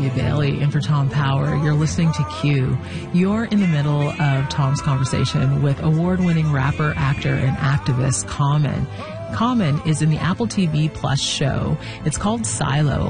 Olivia Bailey in for Tom Power. You're listening to Q. You're in the middle of Tom's conversation with award-winning rapper, actor, and activist Common. Common is in the Apple TV Plus show. It's called Silo.